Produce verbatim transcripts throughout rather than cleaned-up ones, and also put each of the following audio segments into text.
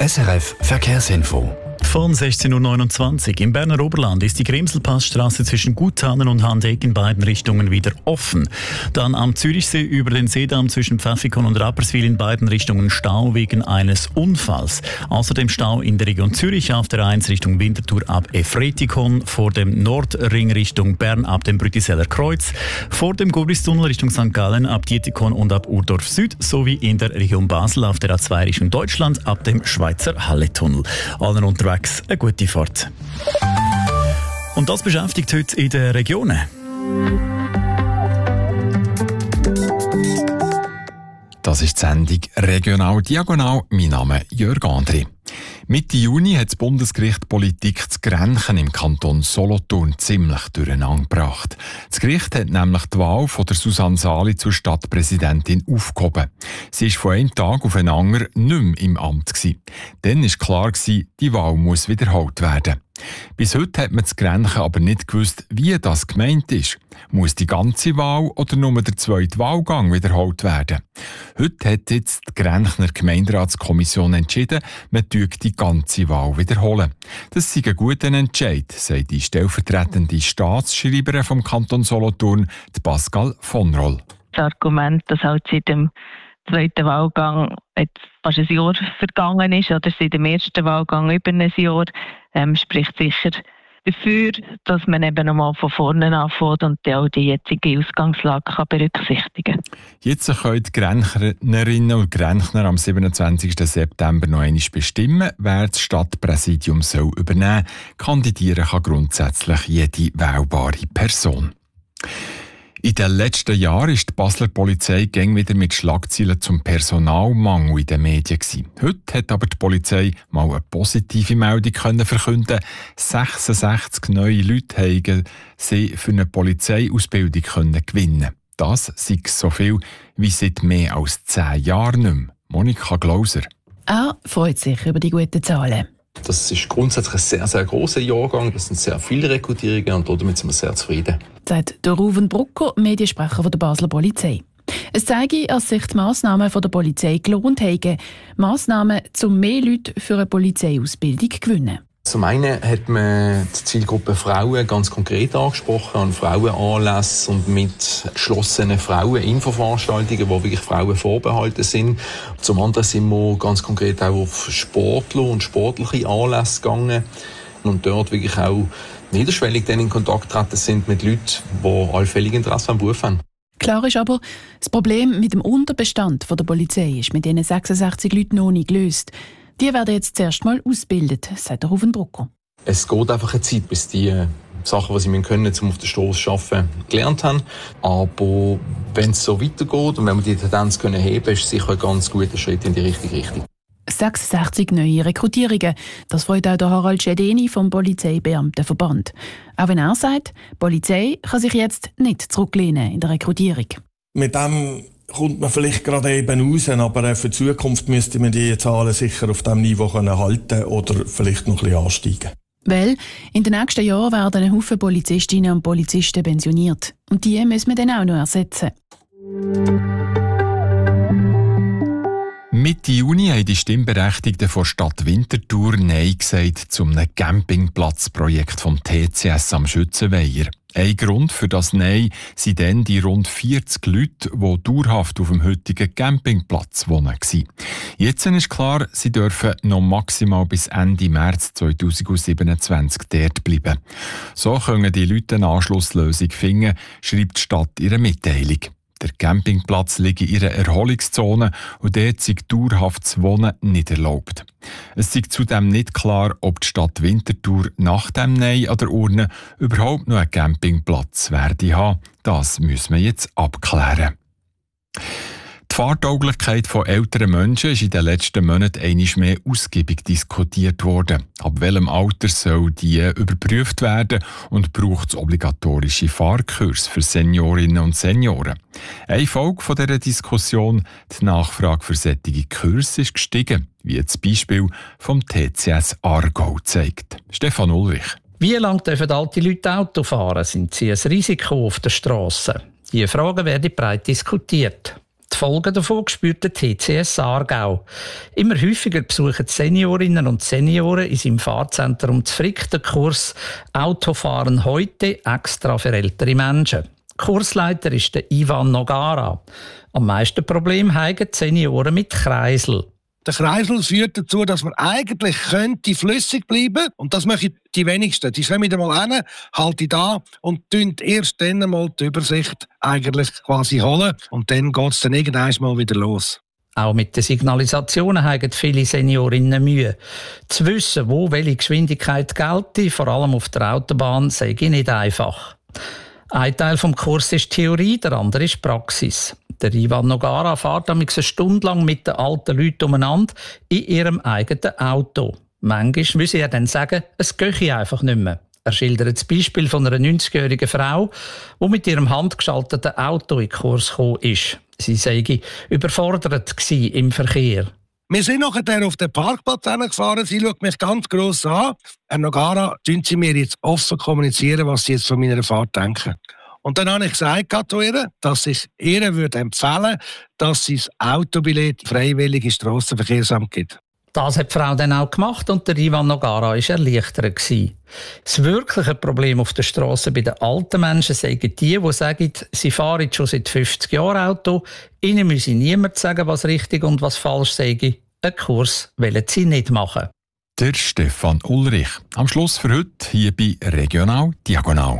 S R F Verkehrsinfo. Von sechzehn Uhr neunundzwanzig im Berner Oberland ist die Grimselpassstraße zwischen Guthanen und Handeck in beiden Richtungen wieder offen. Dann am Zürichsee über den Seedamm zwischen Pfäffikon und Rapperswil in beiden Richtungen Stau wegen eines Unfalls. Außerdem Stau in der Region Zürich auf der eins Richtung Winterthur ab Efretikon, vor dem Nordring Richtung Bern ab dem Brütiseller Kreuz, vor dem Gurlistunnel Richtung Sankt Gallen ab Dietikon und ab Urdorf Süd sowie in der Region Basel auf der A zwei Richtung Deutschland ab dem Schweizer Halletunnel. Allen unterwegs eine gute Fahrt. Und das beschäftigt heute in den Regionen. Das ist die Sendung «Regional Diagonal». Mein Name ist Jörg André. Mitte Juni hat das Bundesgericht Politik zu Grenchen im Kanton Solothurn ziemlich durcheinander gebracht. Das Gericht hat nämlich die Wahl von der Susanne Sali zur Stadtpräsidentin aufgehoben. Sie war von einem Tag auf den anderen nicht mehr im Amt gewesen. Dann war klar, die Wahl muss wiederholt werden. Bis heute hat man zu Grenchen aber nicht gewusst, wie das gemeint ist. Muss die ganze Wahl oder nur der zweite Wahlgang wiederholt werden? Heute hat jetzt die Grenchner Gemeinderatskommission entschieden, man tue die ganze Wahl wiederholen. Das sei ein guter Entscheid, sagt die stellvertretende Staatsschreiberin vom Kanton Solothurn, die Pascal von Roll. Das Argument, dass halt seit dem zweiten Wahlgang jetzt fast ein Jahr vergangen ist oder seit dem ersten Wahlgang über ein Jahr, ähm, spricht sicher dafür, dass man eben nochmal von vorne anfängt und auch die jetzige Ausgangslage kann berücksichtigen kann. Jetzt können die Grenchnerinnen und Grenchner am siebenundzwanzigsten September noch einmal bestimmen, wer das Stadtpräsidium soll übernehmen soll. Kandidieren kann grundsätzlich jede wählbare Person. In den letzten Jahren war die Basler Polizei gäng wieder mit Schlagzeilen zum Personalmangel in den Medien gewesen. Heute hat aber die Polizei mal eine positive Meldung können verkünden. sechsundsechzig neue Leute haben sie für eine Polizeiausbildung können gewinnen. Das sei so viel wie seit mehr als zehn Jahren nicht mehr. Monika Glauser. Er freut sich über die guten Zahlen. Das ist grundsätzlich ein sehr, sehr grosser Jahrgang. Das sind sehr viele Rekrutierungen und damit sind wir sehr zufrieden. Sagt der Ruven Brucker, Mediensprecher der Basler Polizei. Es zeige, dass sich die Massnahmen der Polizei gelohnt haben. Massnahmen, um mehr Leute für eine Polizeiausbildung zu gewinnen. Zum einen hat man die Zielgruppe Frauen ganz konkret angesprochen, an Frauenanlässen und mit geschlossenen Frauen-Infoveranstaltungen, wo wirklich Frauen vorbehalten sind. Zum anderen sind wir ganz konkret auch auf Sportler und sportliche Anlässe gegangen und dort wirklich auch niederschwellig dann in Kontakt getreten sind mit Leuten, die allfällig Interesse am Beruf haben. Klar ist aber, das Problem mit dem Unterbestand der Polizei ist mit diesen sechsundsechzig Leuten noch nicht gelöst. Die werden jetzt zuerst mal ausgebildet, sagt der Ruven Brucker. Es geht einfach eine Zeit, bis die Sachen, die sie können, um auf der Straße zu arbeiten, gelernt haben. Aber wenn es so weitergeht und wenn wir die Tendenz können heben, ist es sicher ein ganz guter Schritt in die richtige Richtung. sechsundsechzig neue Rekrutierungen. Das freut auch der Harald Schedeni vom Polizeibeamtenverband. Auch wenn er sagt, die Polizei kann sich jetzt nicht zurücklehnen in der Rekrutierung. Mit dem kommt man vielleicht gerade eben raus, aber für die Zukunft müsste man die Zahlen sicher auf diesem Niveau halten oder vielleicht noch ein bisschen ansteigen. Weil in den nächsten Jahren werden ein Haufen Polizistinnen und Polizisten pensioniert. Und die müssen wir dann auch noch ersetzen. Mitte Juni haben die Stimmberechtigten von Stadt Winterthur Nein gesagt zum Campingplatzprojekt vom T C S am Schützenweiher. Ein Grund für das Nein sind dann die rund vierzig Leute, die dauerhaft auf dem heutigen Campingplatz wohnen. Jetzt ist klar, sie dürfen noch maximal bis Ende März zweitausendsiebenundzwanzig dort bleiben. So können die Leute eine Anschlusslösung finden, schreibt die Stadt in ihrer Mitteilung. Der Campingplatz liegt in ihrer Erholungszone und dort sei dauerhaftes Wohnen nicht erlaubt. Es sei zudem nicht klar, ob die Stadt Winterthur nach dem Nein an der Urne überhaupt noch einen Campingplatz werde haben. Das müssen wir jetzt abklären. Die Fahrtauglichkeit von älteren Menschen ist in den letzten Monaten einmal mehr ausgiebig diskutiert worden. Ab welchem Alter soll die überprüft werden und braucht es obligatorische Fahrkurs für Seniorinnen und Senioren? Eine Folge von dieser Diskussion, die Nachfrage für solche Kurse, ist gestiegen, wie das Beispiel vom T C S Aargau zeigt. Stefan Ulrich. Wie lange dürfen alte Leute Auto fahren? Sind sie ein Risiko auf der Straße? Diese Fragen werden breit diskutiert. Die Die Folgen davon spürt der T C S Aargau. Immer häufiger besuchen die Seniorinnen und Senioren in seinem Fahrzentrum zu Frick den Kurs «Autofahren heute» extra für ältere Menschen. Kursleiter ist der Ivan Nogara. Am meisten Problem haben die Senioren mit Kreisel. Der Kreisel führt dazu, dass man eigentlich könnte flüssig bleiben. Und das machen die wenigsten. Die kommen wieder mal hin, halten da und tun erst dann mal die Übersicht eigentlich quasi holen. Und dann geht es dann irgendwann mal wieder los. Auch mit den Signalisationen haben viele Seniorinnen Mühe. Zu wissen, wo welche Geschwindigkeit gelte, vor allem auf der Autobahn, sei nicht einfach. Ein Teil des Kurses ist Theorie, der andere ist Praxis. Der Ivan Nogara fährt eine Stunde lang mit den alten Leuten umeinander in ihrem eigenen Auto. Manchmal müsse er dann sagen, es gehe einfach nicht mehr. Er schildert das Beispiel von einer neunzigjährigen Frau, die mit ihrem handgeschalteten Auto in den Kurs gekommen ist. Sie sei überfordert gewesen im Verkehr. Wir sind nachher auf den Parkplatz gefahren. Sie schaut mich ganz gross an. Herr Nogara, tun Sie mir jetzt offen kommunizieren, was Sie jetzt von meiner Fahrt denken. Und dann habe ich gesagt zu ihr, dass ich ihr würde empfehlen, dass sie das Autobillett freiwillig ins Strassenverkehrsamt gibt. Das hat die Frau dann auch gemacht und der Ivan Nogara war erleichtert. Das wirkliche Problem auf der Straße bei den alten Menschen sind die, die sagen, sie fahren schon seit fünfzig Jahren Auto, ihnen müsse niemand sagen, was richtig und was falsch sei. Einen Kurs wollen sie nicht machen. Der Stefan Ulrich. Am Schluss für heute hier bei Regional Diagonal.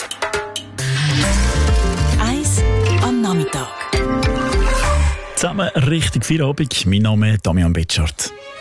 Eins am Nachmittag. Zusammen richtig Feierabend. Mein Name ist Damian Betschart.